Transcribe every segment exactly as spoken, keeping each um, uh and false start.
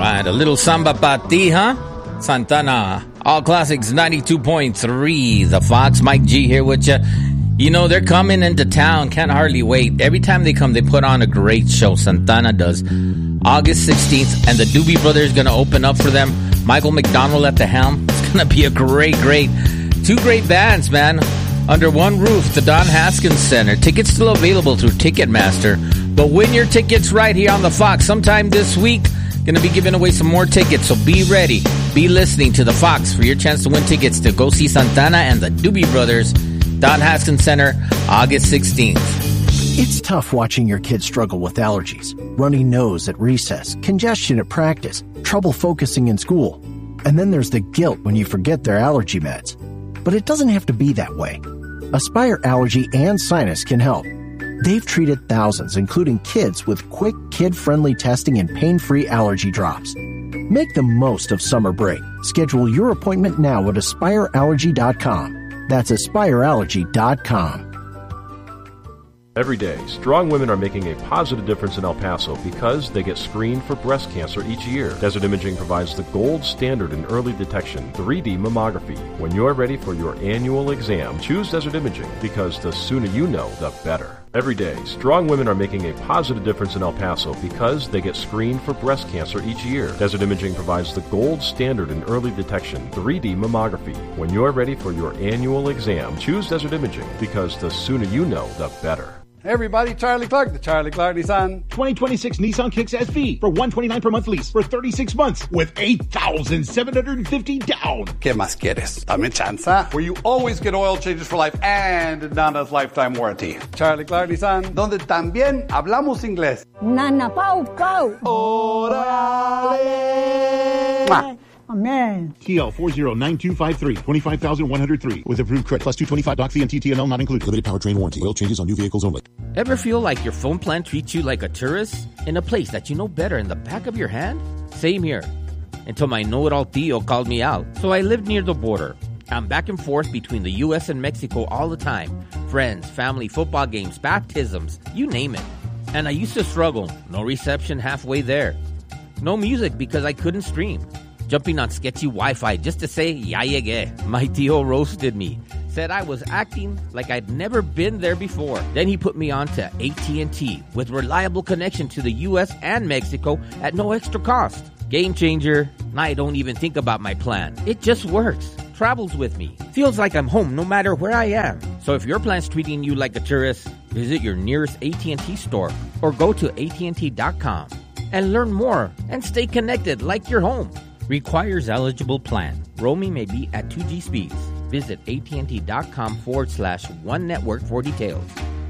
right, a little samba pa ti, huh? Santana. All Classics ninety-two point three. The Fox, Mike G here with you. You know, they're coming into town. Can't hardly wait. Every time they come, they put on a great show. Santana does. August sixteenth, and the Doobie Brothers going to open up for them. Michael McDonald at the helm. It's going to be a great, great, two great bands, man. Under one roof, the Don Haskins Center. Tickets still available through Ticketmaster. But win your tickets right here on the Fox. Sometime this week, going to be giving away some more tickets. So be ready. Be listening to the Fox for your chance to win tickets to go see Santana and the Doobie Brothers. Don Haskins Center, August sixteenth. It's tough watching your kids struggle with allergies, runny nose at recess, congestion at practice, trouble focusing in school. And then there's the guilt when you forget their allergy meds. But it doesn't have to be that way. Aspire Allergy and Sinus can help. They've treated thousands, including kids, with quick, kid-friendly testing and pain-free allergy drops. Make the most of summer break. Schedule your appointment now at aspire allergy dot com. That's aspire allergy dot com. Every day, strong women are making a positive difference in El Paso because they get screened for breast cancer each year. Desert Imaging provides the gold standard in early detection, three D mammography. When you're ready for your annual exam, choose Desert Imaging because the sooner you know, the better. Every day, strong women are making a positive difference in El Paso because they get screened for breast cancer each year. Desert Imaging provides the gold standard in early detection, three D mammography. When you're ready for your annual exam, choose Desert Imaging because the sooner you know, the better. Hey everybody, Charlie Clark, the Charlie Clark Nissan. twenty twenty-six Nissan Kicks S V for one hundred twenty-nine dollars per month lease for thirty-six months with eight thousand seven hundred fifty dollars down. ¿Qué más quieres? Dame chanza. Where you always get oil changes for life and Nana's lifetime warranty. Charlie Clark Nissan, donde también hablamos inglés. Nana Pau Pau. Orale. Mwah. Amen. T L four zero nine two five three, twenty-five thousand one hundred three with approved credit plus two twenty-five doc fee and T T M L not included. Limited powertrain warranty. Oil changes on new vehicles only. Ever feel like your phone plan treats you like a tourist in a place that you know better in the back of your hand? Same here. Until my know-it-all Tio called me out. So I lived near the border. I'm back and forth between the U S and Mexico all the time. Friends, family, football games, baptisms, you name it. And I used to struggle. No reception halfway there. No music because I couldn't stream. Jumping on sketchy Wi-Fi just to say, ya llegué. My Tio roasted me. Said I was acting like I'd never been there before. Then he put me on to A T and T with reliable connection to the U S and Mexico at no extra cost. Game changer. I don't even think about my plan. It just works. Travels with me. Feels like I'm home no matter where I am. So if your plan's treating you like a tourist, visit your nearest A T and T store or go to A T and T dot com and learn more and stay connected like you're home. Requires eligible plan. Roaming may be at two G speeds. Visit A T and T dot com forward slash one network for details.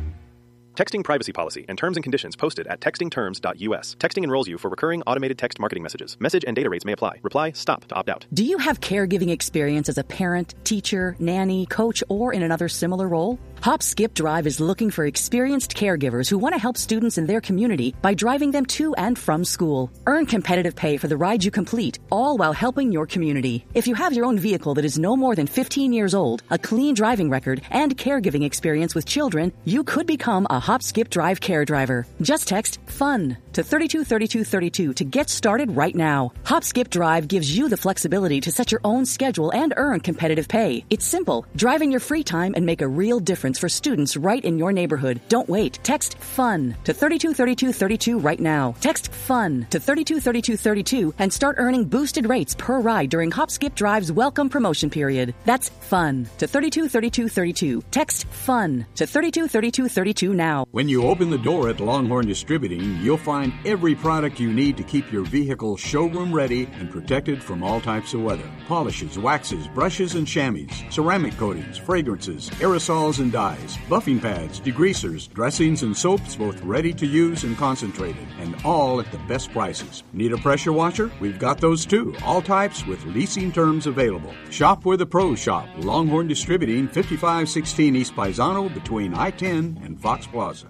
Texting privacy policy and terms and conditions posted at texting terms dot U S. Texting enrolls you for recurring automated text marketing messages. Message and data rates may apply. Reply STOP to opt out. Do you have caregiving experience as a parent, teacher, nanny, coach, or in another similar role? Hop Skip Drive is looking for experienced caregivers who want to help students in their community by driving them to and from school. Earn competitive pay for the ride you complete, all while helping your community. If you have your own vehicle that is no more than fifteen years old, a clean driving record, and caregiving experience with children, you could become a Hop Skip Drive care driver. Just text FUN to thirty-two thirty-two thirty-two to get started right now. Hop Skip Drive gives you the flexibility to set your own schedule and earn competitive pay. It's simple. Drive in your free time and make a real difference for students right in your neighborhood. Don't wait. Text FUN to thirty-two thirty-two thirty-two right now. Text FUN to thirty-two thirty-two thirty-two and start earning boosted rates per ride during Hop Skip Drive's welcome promotion period. That's FUN to thirty-two thirty-two thirty-two. Text FUN to thirty-two thirty-two thirty-two now. When you open the door at Longhorn Distributing, you'll find every product you need to keep your vehicle showroom ready and protected from all types of weather. Polishes, waxes, brushes, and chamois, ceramic coatings, fragrances, aerosols and dyes, buffing pads, degreasers, dressings, and soaps, both ready to use and concentrated, and all at the best prices. Need a pressure washer? We've got those too, all types with leasing terms available. Shop where the pros shop. Longhorn Distributing, fifty-five sixteen East Paisano, between I ten and Fox Plaza.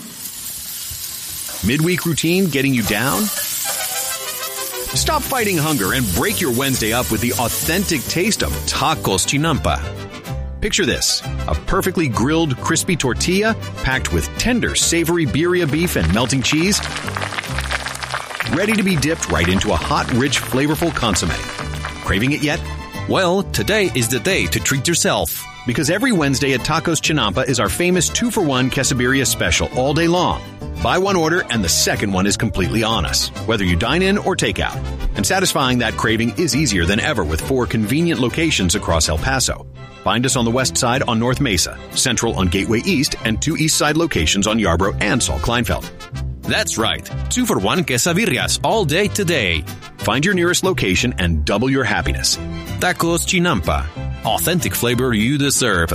Midweek routine getting you down? Stop fighting hunger and break your Wednesday up with the authentic taste of Tacos Chinampa. Picture this, a perfectly grilled, crispy tortilla packed with tender, savory birria beef and melting cheese. ready to be dipped right into a hot, rich, flavorful consommé. Craving it yet? Well, today is the day to treat yourself. Because every Wednesday at Tacos Chinampa is our famous two for one quesadilla special all day long. Buy one order and the second one is completely on us, whether you dine in or take out. And satisfying that craving is easier than ever with four convenient locations across El Paso. Find us on the west side on North Mesa, central on Gateway East, and two east side locations on Yarborough and Saul Kleinfeld. That's right, two for one quesadillas all day today. Find your nearest location and double your happiness. Tacos Chinampa. Authentic flavor you deserve.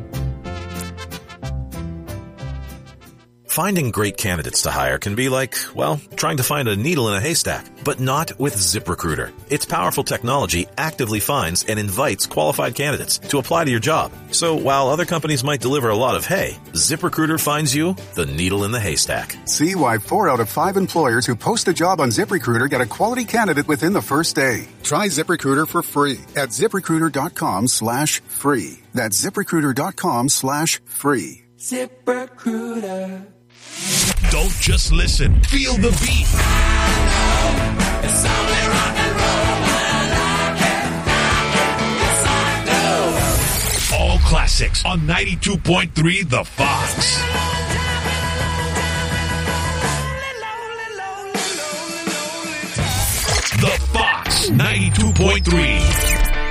Finding great candidates to hire can be like, well, trying to find a needle in a haystack, but not with ZipRecruiter. Its powerful technology actively finds and invites qualified candidates to apply to your job. So while other companies might deliver a lot of hay, ZipRecruiter finds you the needle in the haystack. See why four out of five employers who post a job on ZipRecruiter get a quality candidate within the first day. Try ZipRecruiter for free at ZipRecruiter.com slash free. That's ZipRecruiter.com slash free. ZipRecruiter. Don't just listen. Feel the beat. It's only rock and roll. I like it. Yes, I do. All classics on ninety-two point three The Fox. The Fox ninety-two point three.